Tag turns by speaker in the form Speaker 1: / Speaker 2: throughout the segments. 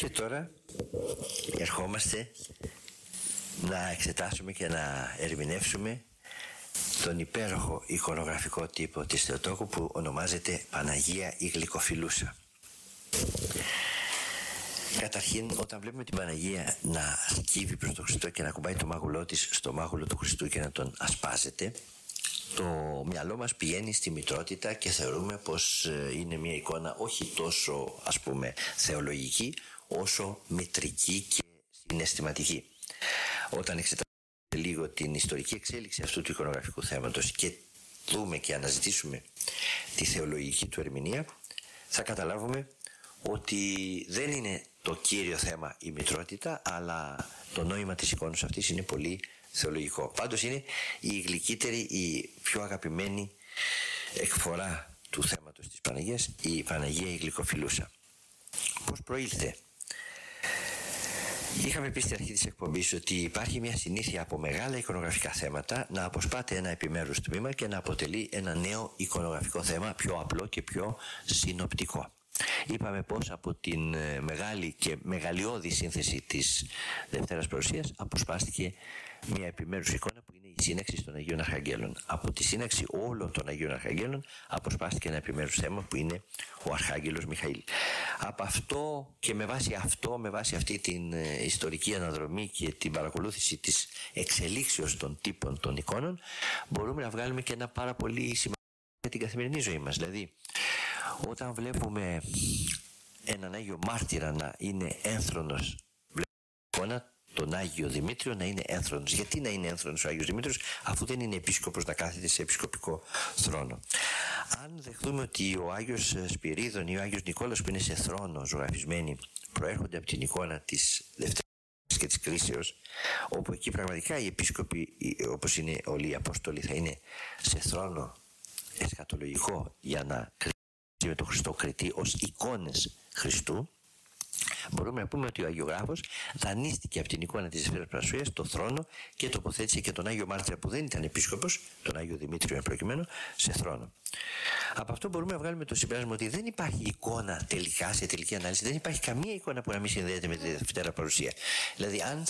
Speaker 1: Και τώρα ερχόμαστε να εξετάσουμε και να ερμηνεύσουμε τον υπέροχο εικονογραφικό τύπο της Θεοτόκου που ονομάζεται Παναγία η Γλυκοφιλούσα. Καταρχήν, όταν βλέπουμε την Παναγία να σκύβει προς τον Χριστό και να κουμπάει το μάγουλό της στο μάγουλο του Χριστού και να τον ασπάζεται, το μυαλό μας πηγαίνει στη μητρότητα και θεωρούμε πως είναι μια εικόνα όχι τόσο, ας πούμε, θεολογική, όσο μητρική και συναισθηματική. Όταν εξετάσουμε λίγο την ιστορική εξέλιξη αυτού του εικονογραφικού θέματος και δούμε και αναζητήσουμε τη θεολογική του ερμηνεία, θα καταλάβουμε ότι δεν είναι το κύριο θέμα η μητρότητα, αλλά το νόημα της εικόνας αυτής είναι πολύ θεολογικό. Πάντως είναι η γλυκύτερη, η πιο αγαπημένη εκφορά του θέματος της Παναγίας, η Παναγία η Γλυκοφιλούσα. Πώς προήλθε? Είχαμε πει στην αρχή της εκπομπής ότι υπάρχει μια συνήθεια από μεγάλα εικονογραφικά θέματα να αποσπάται ένα επιμέρους τμήμα και να αποτελεί ένα νέο εικονογραφικό θέμα πιο απλό και πιο συνοπτικό. Είπαμε πως από την μεγάλη και μεγαλειώδη σύνθεση της Δευτέρας Παρουσίας αποσπάστηκε μια επιμέρους εικόνα που είναι η σύναξη των Αγίων Αρχαγγέλων. Από τη σύναξη όλων των Αγίων Αρχαγγέλων αποσπάστηκε ένα επιμέρους θέμα που είναι ο Αρχάγγελος Μιχαήλ. Από αυτό και με βάση αυτή την ιστορική αναδρομή και την παρακολούθηση της εξελίξεως των τύπων των εικόνων, μπορούμε να βγάλουμε και ένα πάρα πολύ σημαντικό για την καθημερινή ζωή μας. Δηλαδή, όταν βλέπουμε έναν Άγιο Μάρτυρα να είναι ένθρονος, βλέπουμε τον Άγιο Δημήτριο να είναι ένθρονος. Γιατί να είναι ένθρονος ο Άγιος Δημήτριος, αφού δεν είναι επίσκοπος να κάθεται σε επισκοπικό θρόνο? Αν δεχτούμε ότι ο Άγιος Σπυρίδων ή ο Άγιος Νικόλαος που είναι σε θρόνο ζωγραφισμένοι προέρχονται από την εικόνα της Δευτέρας και της Κρίσεως, όπου εκεί πραγματικά οι επίσκοποι, όπως είναι όλοι οι Απόστολοι, θα είναι σε θρόνο εσχατολογικό για να με τον Χριστό κριτή ως εικόνες Χριστού, μπορούμε να πούμε ότι ο Αγιογράφος δανείστηκε από την εικόνα της Δευτέρας Παρουσίας στο θρόνο και τοποθέτησε και τον Άγιο Μάρτυρα που δεν ήταν επίσκοπος, τον Άγιο Δημήτριο εν προκειμένου, σε θρόνο. Από αυτό μπορούμε να βγάλουμε το συμπέρασμα ότι δεν υπάρχει εικόνα τελικά, σε τελική ανάλυση, δεν υπάρχει καμία εικόνα που να μην συνδέεται με τη Δευτέρα Παρουσία. Δηλαδή, αν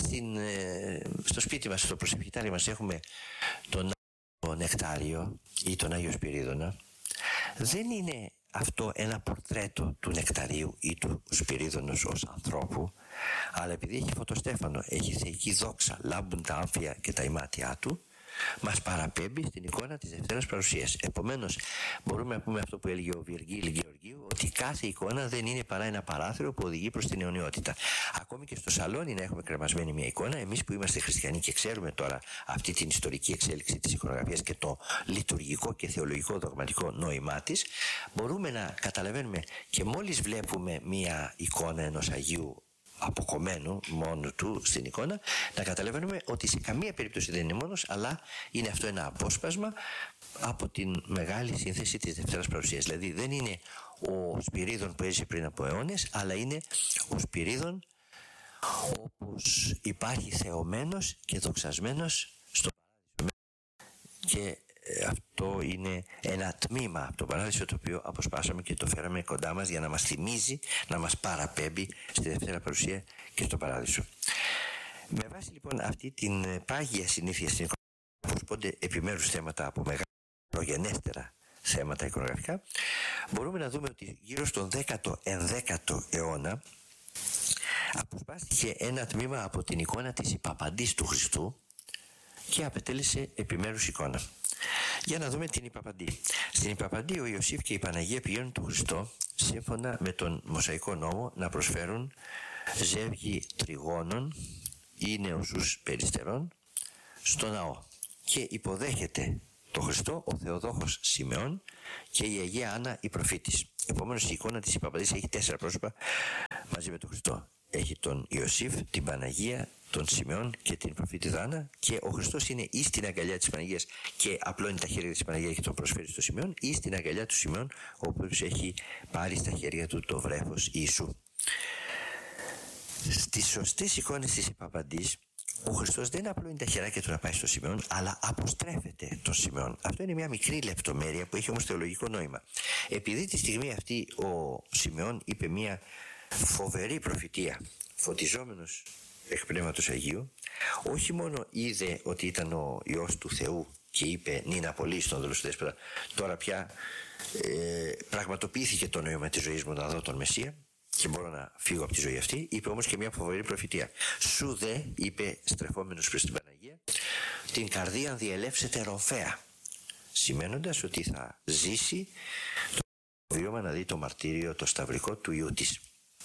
Speaker 1: στο σπίτι μας, στο προσευχητάρι μας έχουμε τον Άγιο Νεκτάριο ή τον Άγιο Σπυρίδωνα, δεν είναι αυτό ένα πορτρέτο του Νεκταρίου ή του Σπυρίδωνος ως ανθρώπου, αλλά επειδή έχει φωτοστέφανο, έχει θεϊκή δόξα, λάμπουν τα άμφια και τα ημάτια του, μας παραπέμπει στην εικόνα της Δευτέρας Παρουσίας. Επομένως, μπορούμε να πούμε αυτό που έλεγε ο Βιργίλ Γεωργίου, ότι κάθε εικόνα δεν είναι παρά ένα παράθυρο που οδηγεί προς την αιωνιότητα. Ακόμη και στο σαλόνι να έχουμε κρεμασμένη μια εικόνα, εμείς που είμαστε χριστιανοί και ξέρουμε τώρα αυτή την ιστορική εξέλιξη της εικονογραφίας και το λειτουργικό και θεολογικό δογματικό νόημά της, μπορούμε να καταλαβαίνουμε και μόλις βλέπουμε μια εικόνα ενός Αγίου αποκομμένου μόνο του στην εικόνα, να καταλαβαίνουμε ότι σε καμία περίπτωση δεν είναι μόνος, αλλά είναι αυτό ένα απόσπασμα από την μεγάλη σύνθεση της Δευτέρας Παρουσίας. Δηλαδή δεν είναι ο Σπυρίδων που έζησε πριν από αιώνες, αλλά είναι ο Σπυρίδων όπως υπάρχει θεωμένος και δοξασμένος στο παράδεισο. Και αυτό είναι ένα τμήμα από το παράδεισο το οποίο αποσπάσαμε και το φέραμε κοντά μας για να μας θυμίζει, να μας παραπέμπει στη Δευτέρα Παρουσία και στο παράδεισο. Με βάση λοιπόν αυτή την πάγια συνήθεια στην εικονογραφία, που αποσπώνται επιμέρους θέματα από μεγάλα προγενέστερα θέματα εικονογραφικά, μπορούμε να δούμε ότι γύρω στον 10ο-11ο αιώνα αποσπάστηκε ένα τμήμα από την εικόνα της Ιπαπαντής του Χριστού και απετέλεσε επιμέρους εικόνα. Για να δούμε την Ιπαπαντή. Στην Ιπαπαντή ο Ιωσήφ και η Παναγία πηγαίνουν τον Χριστό σύμφωνα με τον Μωσαϊκό νόμο να προσφέρουν ζεύγη τριγώνων ή νεοσούς περιστερών στο ναό, και υποδέχεται τον Χριστό ο Θεοδόχος Σιμεών και η Αγία Άννα η προφήτης. Επομένως η εικόνα της Ιπαπαντής έχει 4 πρόσωπα μαζί με τον Χριστό. Έχει τον Ιωσήφ, την Παναγία, τον Σιμεών και την προφήτηδα Άννα, και ο Χριστός είναι ή στην αγκαλιά της Παναγίας και απλώνει τα χέρια της Παναγίας και τον προσφέρει στο Σιμεών, ή στην αγκαλιά του Σιμεών, ο οποίος έχει πάρει στα χέρια του το βρέφος Ιησού. Στις σωστές εικόνες της Ιπαπαντής, ο Χριστός δεν απλώνει τα χεράκια του να πάει στο Σιμεών, αλλά αποστρέφεται τον Σιμεών. Αυτό είναι μια μικρή λεπτομέρεια που έχει όμως θεολογικό νόημα. Επειδή τη στιγμή αυτή ο Σιμεών είπε μια φοβερή προφητεία, φωτιζόμενος εκ Πνεύματος Αγίου, όχι μόνο είδε ότι ήταν ο Υιός του Θεού και είπε «Νίνα πολύ στον δούλο σου Δέσποτα», τώρα πια πραγματοποιήθηκε το νόημα της ζωής μου να δω τον Μεσσία και μπορώ να φύγω από τη ζωή αυτή. Είπε όμως και μια φοβερή προφητεία. «Σου δε», είπε στρεφόμενος προς την Παναγία, «την καρδία διελεύσεται ροφέα», σημαίνοντας ότι θα ζήσει το βίωμα να δει το μαρτύριο, το σταυρικό του Υιού της.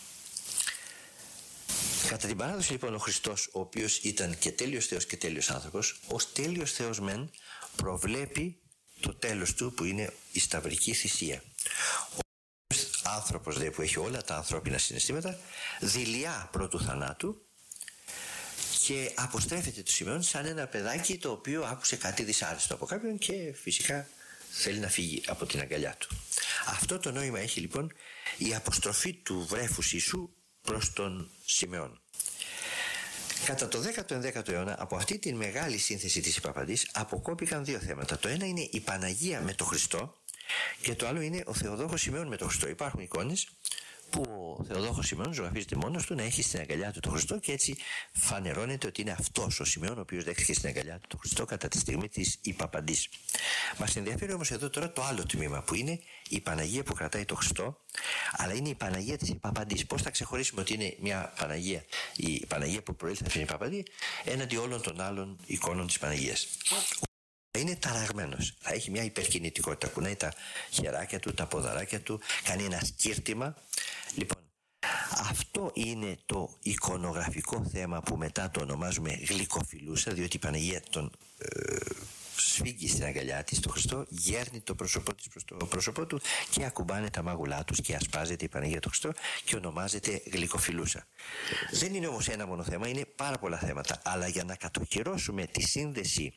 Speaker 1: Κατά την παράδοση λοιπόν ο Χριστός, ο οποίος ήταν και τέλειος Θεός και τέλειος άνθρωπος, ως τέλειος Θεός μεν προβλέπει το τέλος του που είναι η σταυρική θυσία. Ο άνθρωπος δε που έχει όλα τα ανθρώπινα συναισθήματα δειλιά πρώτου θανάτου και αποστρέφεται το Σιμεών σαν ένα παιδάκι το οποίο άκουσε κάτι δυσάρεστο από κάποιον και φυσικά θέλει να φύγει από την αγκαλιά του. Αυτό το νόημα έχει λοιπόν η αποστροφή του βρέφους Ιησού προς τον Σιμεών. Κατά το 10ο-11ο αιώνα από αυτή τη μεγάλη σύνθεση της Ιππαπαντής αποκόπηκαν δύο θέματα. Το ένα είναι η Παναγία με τον Χριστό και το άλλο είναι ο Θεοδόχος Σιμεών με τον Χριστό. Υπάρχουν εικόνες που ο Θεοδόχος Σιμεών ζωγραφίζεται μόνος του να έχει στην αγκαλιά του τον Χριστό και έτσι φανερώνεται ότι είναι αυτός ο Σιμεών ο οποίος δέχτηκε στην αγκαλιά του τον Χριστό κατά τη στιγμή της Ιππαπαντής. Μας ενδιαφέρει όμως εδώ τώρα το άλλο τμήμα που είναι η Παναγία που κρατάει τον Χριστό, αλλά είναι η Παναγία της Ιππαπαντής. Πώς θα ξεχωρίσουμε ότι είναι μια Παναγία, η Παναγία που προήλθε από την Ιππαπαντή, έναντι όλων των άλλων εικόνων της Παναγίας? Είναι ταραγμένος, θα έχει μια υπερκινητικότητα, κουνάει τα χεράκια του, τα ποδαράκια του, κάνει ένα σκύρτημα. Λοιπόν, αυτό είναι το εικονογραφικό θέμα που μετά το ονομάζουμε γλυκοφιλούσα, διότι η Παναγία τον σφίγγει στην αγκαλιά της το Χριστό, γέρνει το πρόσωπό της προς το πρόσωπό του και ακουμπάνε τα μάγουλά τους και ασπάζεται η Παναγία του Χριστό και ονομάζεται γλυκοφιλούσα. Δεν είναι όμως ένα μόνο θέμα, είναι πάρα πολλά θέματα, αλλά για να κατοχυρώσουμε τη σύνδεση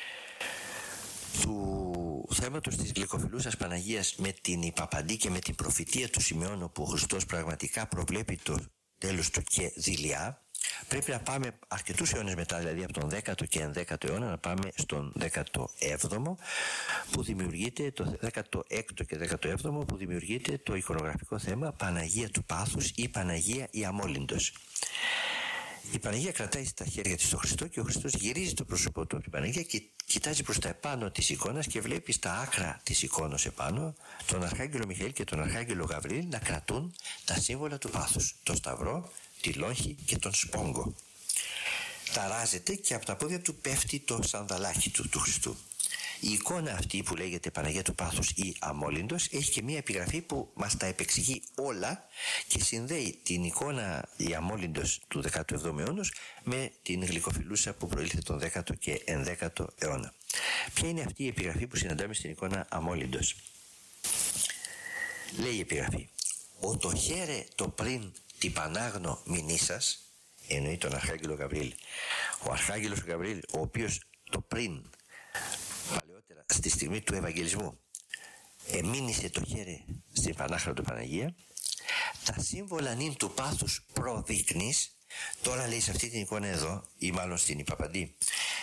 Speaker 1: του θέματος της γλυκοφιλούσας Παναγίας με την Ιππαπαντή και με την προφητεία του Σιμεών, όπου ο Χριστός πραγματικά προβλέπει το τέλος του και δειλιά, πρέπει να πάμε αρκετούς αιώνες μετά, δηλαδή από τον 10ο και 11ο αιώνα, να πάμε στον 17ο που δημιουργείται, το 16ο και 17ο που δημιουργείται το εικονογραφικό θέμα Παναγία του Πάθους ή Παναγία η Αμόλυντος. Η Παναγία κρατάει στα χέρια της τον Χριστό και ο Χριστός γυρίζει το πρόσωπό του από την Παναγία και κοιτάζει προς τα επάνω της εικόνας και βλέπει στα άκρα της εικόνας επάνω τον Αρχάγγελο Μιχαήλ και τον Αρχάγγελο Γαβριήλ να κρατούν τα σύμβολα του πάθους, το σταυρό, τη λόγχη και τον σπόγκο. Ταράζεται και από τα πόδια του πέφτει το σανδαλάκι του Χριστού. Η εικόνα αυτή που λέγεται Παναγία του Πάθους ή Αμόλυντος έχει και μία επιγραφή που μας τα επεξηγεί όλα και συνδέει την εικόνα η Αμόλυντος του 17ου αιώνα με την γλυκοφιλούσα που προήλθε τον 10ο και 11ο αιώνα. Ποια είναι αυτή η επιγραφή που συναντάμε στην εικόνα Αμόλυντος? Λέει η επιγραφή: «Ο το χαίρε το πριν την Πανάγνω μηνύσας», εννοεί τον Αρχάγγελο Γαβριήλ. Ο Αρχάγγελος Γαβριήλ, ο οποίος το πριν, παλαιότερα στη στιγμή του Ευαγγελισμού, εμήνυσε το χέρι στην Πανάχραντο Παναγία, τα σύμβολα νυν του πάθους προδείκνεις. Τώρα λέει σε αυτή την εικόνα εδώ, ή μάλλον στην Ιππαπαντή,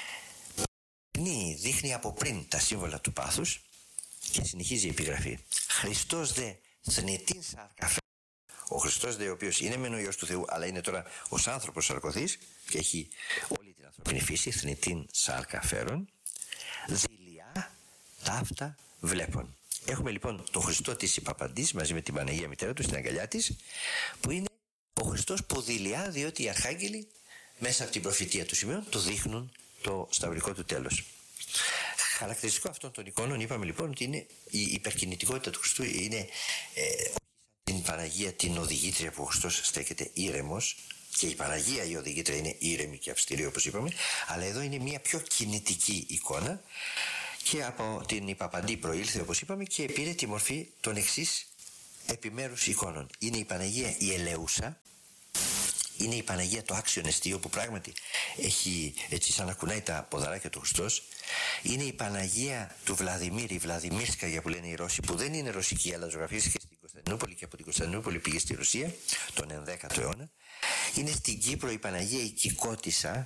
Speaker 1: δείχνει από πριν τα σύμβολα του πάθους και συνεχίζει η επιγραφή. Χριστός δε θνητήν σάρκα. Ο Χριστός δε, ο οποίος είναι μεν ο Υιός του Θεού, αλλά είναι τώρα ως άνθρωπος σαρκωθής και έχει όλη την ανθρωπινή φύση, θνητήν σάρκα φέρον, δειλιά ταύτα βλέπων. Έχουμε λοιπόν τον Χριστό της Ιππαπαντής μαζί με την Παναγία μητέρα του στην αγκαλιά της, που είναι ο Χριστός που δειλιά, διότι οι αρχάγγελοι μέσα από την προφητεία του Σιμεών του δείχνουν το σταυρικό του τέλος. Χαρακτηριστικό αυτών των εικόνων, είπαμε λοιπόν ότι είναι η υπερκινητικότητα του Χριστού, είναι την Παναγία την οδηγήτρια που ο Χριστός στέκεται ήρεμος, και η Παναγία η οδηγήτρια είναι ήρεμη και αυστηρή όπως είπαμε, αλλά εδώ είναι μια πιο κινητική εικόνα και από την Ιππαπαντή προήλθε όπως είπαμε και πήρε τη μορφή των εξής επιμέρους εικόνων. Είναι η Παναγία η ελεούσα, είναι η Παναγία το άξιον εστίο που πράγματι έχει έτσι σαν να κουνάει τα ποδαράκια του Χριστός. Είναι η Παναγία του Βλαδιμίρ, η Βλαδιμίρσκαγια που λένε οι Ρώσοι, που δεν είναι ρωσική αλλά ζωγραφίστηκε στην Κωνσταντινούπολη και από την Κωνσταντινούπολη πήγε στη Ρωσία τον 11ο αιώνα. Είναι στην Κύπρο η Παναγία η Κικότισσα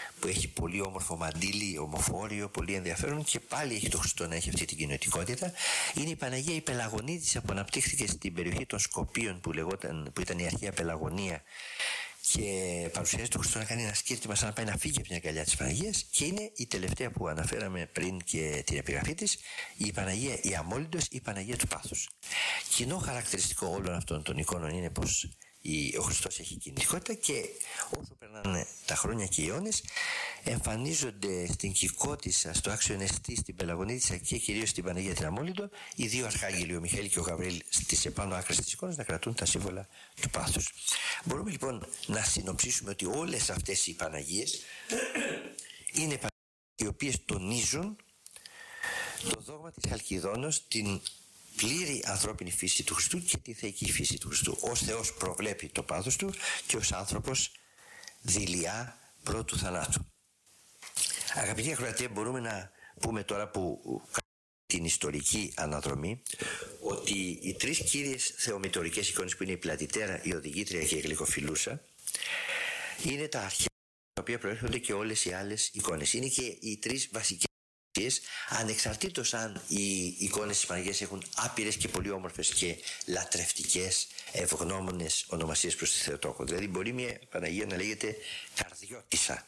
Speaker 1: που έχει πολύ όμορφο μαντίλι, ομοφόριο, πολύ ενδιαφέρον και πάλι έχει το Χριστό να έχει αυτή την κοινοτικότητα. Είναι η Παναγία η Πελαγωνίτισσα που αναπτύχθηκε στην περιοχή των Σκοπίων που ήταν η αρχαία Πελαγωνία και παρουσιάζει τον Χριστό να κάνει ένα σκύρτημα σαν να πάει να φύγει από την αγκαλιά της Παναγίας, και είναι η τελευταία που αναφέραμε πριν και την επιγραφή της, η Παναγία η Αμόλυντος, η Παναγία του Πάθους. Κοινό χαρακτηριστικό όλων αυτών των εικόνων είναι πως ο Χριστός έχει κινητικότητα και όσο περνάνε τα χρόνια και οι αιώνες εμφανίζονται στην Κυκότισσα, στο Άξιον Εστί, στην Πελαγωνίτισσα και κυρίως στην Παναγία την Αμόλυντο οι δύο αρχάγγελοι, ο Μιχαήλ και ο Γαβριήλ, στις επάνω άκρες της εικόνας να κρατούν τα σύμβολα του πάθους. Μπορούμε λοιπόν να συνοψίσουμε ότι όλες αυτές οι Παναγίες είναι Παναγίες οι οποίες τονίζουν το δόγμα της Χαλκιδόνος, την πλήρη ανθρώπινη φύση του Χριστού και τη θεϊκή φύση του Χριστού. Ως Θεός προβλέπει το πάθος του και ως άνθρωπος δειλιά πρώτου θανάτου. Αγαπητοί ακροατές, μπορούμε να πούμε τώρα που την ιστορική αναδρομή ότι οι τρεις κύριες θεομητορικές εικόνες που είναι η Πλατιτέρα, η Οδηγήτρια και η Γλυκοφιλούσα είναι τα αρχαία τα οποία προέρχονται και όλες οι άλλες εικόνες. Είναι και οι τρεις βασικές, ανεξαρτήτως αν οι εικόνες της Παναγίας έχουν άπειρες και πολύ όμορφες και λατρευτικές ευγνώμονες ονομασίες προς τη Θεοτόκο. Δηλαδή μπορεί μια Παναγία να λέγεται Καρδιώτισσα.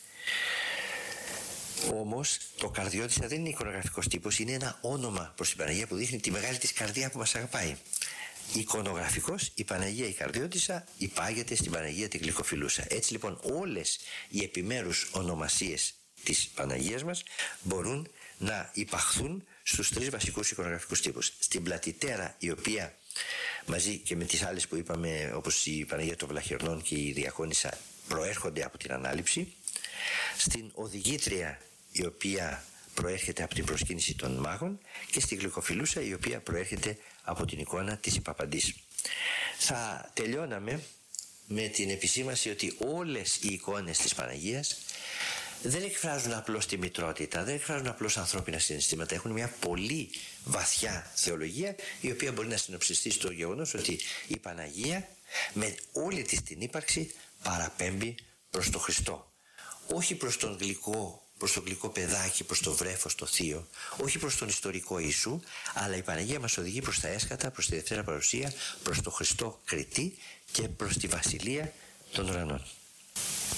Speaker 1: Όμως το Καρδιώτισσα δεν είναι εικονογραφικός τύπος, είναι ένα όνομα προς την Παναγία που δείχνει τη μεγάλη της καρδιά που μας αγαπάει. Εικονογραφικός, η Παναγία η Καρδιώτισσα υπάγεται στην Παναγία τη Γλυκοφιλούσα. Έτσι λοιπόν όλες οι επιμέρους ονομασίες της Παναγίας μας μπορούν να υπαχθούν στους τρεις βασικούς εικονογραφικούς τύπους. Στην Πλατιτέρα, η οποία μαζί και με τις άλλες που είπαμε, όπως η Παναγία των Βλαχερνών και η Διακόνισσα, προέρχονται από την Ανάληψη. Στην Οδηγήτρια, η οποία προέρχεται από την προσκύνηση των μάγων, και στη Γλυκοφιλούσα, η οποία προέρχεται από την εικόνα της Υπαπαντής. Θα τελειώναμε με την επισήμαση ότι όλες οι εικόνες της Παναγίας δεν εκφράζουν απλώς τη μητρότητα, δεν εκφράζουν απλώς ανθρώπινα συναισθήματα, έχουν μια πολύ βαθιά θεολογία, η οποία μπορεί να συνοψιστεί στο γεγονός ότι η Παναγία με όλη της την ύπαρξη παραπέμπει προς τον Χριστό. Όχι προς τον γλυκό παιδάκι, προς το βρέφος το θείο, όχι προς τον ιστορικό Ιησού, αλλά η Παναγία μας οδηγεί προς τα έσχατα, προς τη Δευτέρα Παρουσία, προς τον Χριστό κριτή και προς τη Βασιλεία των Ουρανών.